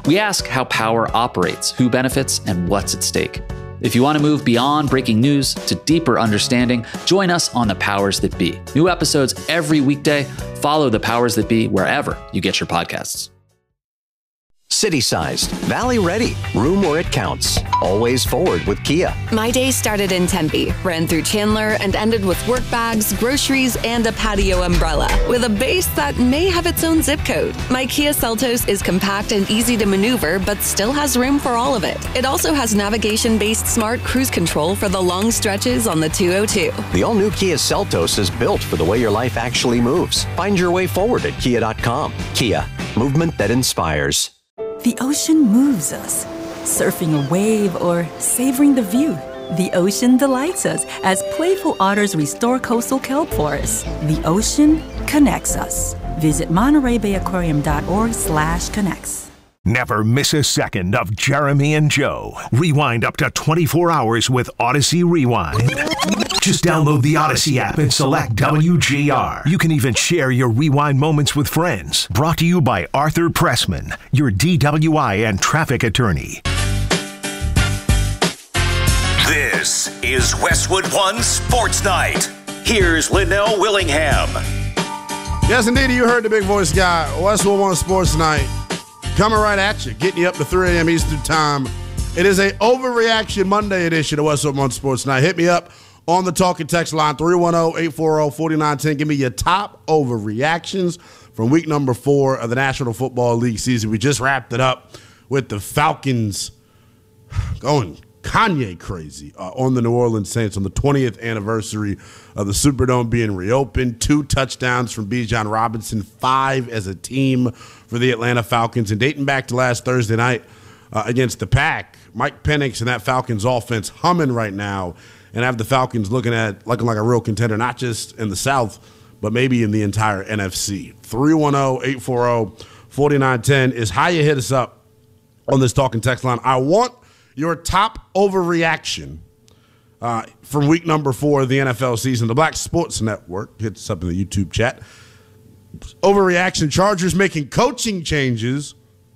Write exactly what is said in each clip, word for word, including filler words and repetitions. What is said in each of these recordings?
We ask how power operates, who benefits, and what's at stake. If you want to move beyond breaking news to deeper understanding, join us on The Powers That Be. New episodes every weekday. Follow The Powers That Be wherever you get your podcasts. City-sized, Valley-ready, room where it counts. Always forward with Kia. My day started in Tempe, ran through Chandler, and ended with work bags, groceries, and a patio umbrella, with a base that may have its own zip code. My Kia Seltos is compact and easy to maneuver, but still has room for all of it. It also has navigation-based smart cruise control for the long stretches on the two oh two. The all-new Kia Seltos is built for the way your life actually moves. Find your way forward at kia dot com. Kia, movement that inspires. The ocean moves us. Surfing a wave or savoring the view. The ocean delights us as playful otters restore coastal kelp forests. The ocean connects us. Visit Monterey Bay Aquarium dot org slash connects. Never miss a second of Jeremy and Joe. Rewind up to twenty-four hours with Odyssey Rewind. Just download the Odyssey app and select W G R. You can even share your rewind moments with friends. Brought to you by Arthur Pressman, your D W I and traffic attorney. This is Westwood One Sports Night. Here's Linnell Willingham. Yes, indeed, you heard the big voice guy. Westwood One Sports Night. Coming right at you, getting you up to three a.m. Eastern Time. It is a Overreaction Monday edition of Westwood One Sports Night. Hit me up on the talk and text line, three one zero, eight four zero, four nine one zero. Give me your top overreactions from week number four of the National Football League season. We just wrapped it up with the Falcons going Kanye crazy uh, on the New Orleans Saints on the twentieth anniversary of the Superdome being reopened. Two touchdowns from Bijan Robinson, five as a team for the Atlanta Falcons. And dating back to last Thursday night uh, against the Pack, Mike Penix and that Falcons offense humming right now, and have the Falcons looking at looking like a real contender, not just in the South, but maybe in the entire N F C. three one zero, eight four zero, four nine one zero is how you hit us up on this talking text line. I want your top overreaction uh, from week number four of the N F L season. The Black Sports Network hits us up in the YouTube chat. Overreaction: Chargers making coaching changes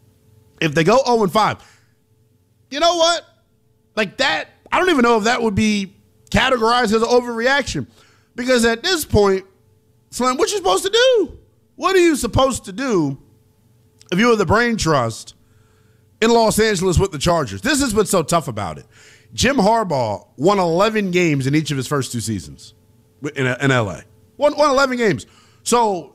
if they go oh and five. You know what? Like that, I don't even know if that would be categorized as an overreaction, because at this point, Slim, what you supposed to do? What are you supposed to do if you were the brain trust in Los Angeles with the Chargers? This is what's so tough about it. Jim Harbaugh won eleven games in each of his first two seasons in, in L A. Won, won eleven games. So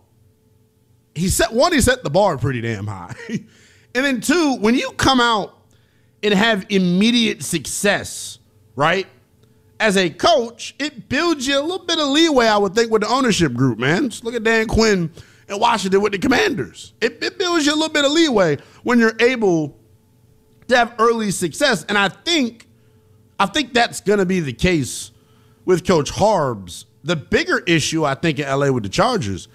he set one, he set the bar pretty damn high. And then two, when you come out and have immediate success, right, as a coach, it builds you a little bit of leeway, I would think, with the ownership group, man. Just look at Dan Quinn in Washington with the Commanders. It, it builds you a little bit of leeway when you're able to have early success. And I think, I think that's going to be the case with Coach Harbs. The bigger issue, I think, in L A with the Chargers,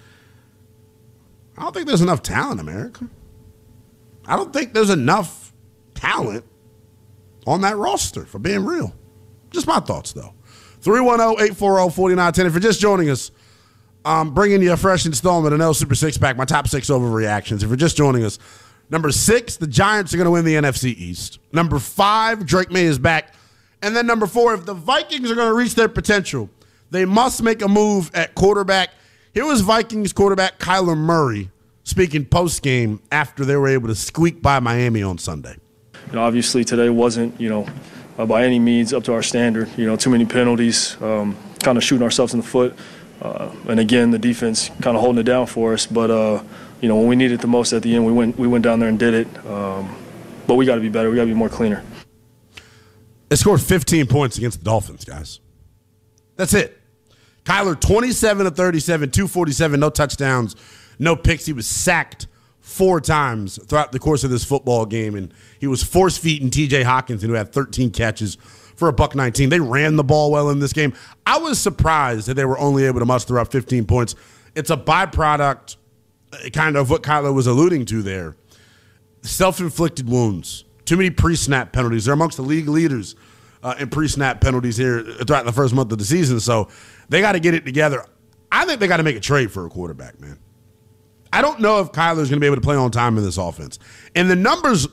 I don't think there's enough talent, America. I don't think there's enough talent on that roster, for being real. Just my thoughts, though. three one zero, eight four zero, four nine one zero. If you're just joining us, I'm bringing you a fresh installment of N L Super Six-Pack, my top six overreactions. If you're just joining us, number six, the Giants are going to win the N F C East. Number five, Drake May is back. And then number four, if the Vikings are going to reach their potential, they must make a move at quarterback. Here was Vikings quarterback Kyler Murray speaking post-game after they were able to squeak by Miami on Sunday. You know, obviously today wasn't, you know, uh, by any means up to our standard. You know, too many penalties, um, kind of shooting ourselves in the foot. Uh, and again, the defense kind of holding it down for us. But, uh, you know, when we needed it the most at the end, we went we went down there and did it. Um, but we got to be better. We got to be more cleaner. They scored fifteen points against the Dolphins, guys. That's it. Kyler, twenty-seven of thirty-seven, two forty-seven, no touchdowns, no picks. He was sacked four times throughout the course of this football game, and he was force-feeding T J Hockenson, who had thirteen catches for a buck nineteen. They ran the ball well in this game. I was surprised that they were only able to muster up fifteen points. It's a byproduct, kind of what Kyler was alluding to there. Self-inflicted wounds. Too many pre-snap penalties. They're amongst the league leaders uh, in pre-snap penalties here throughout the first month of the season, so they got to get it together. I think they got to make a trade for a quarterback, man. I don't know if Kyler's going to be able to play on time in this offense. And the numbers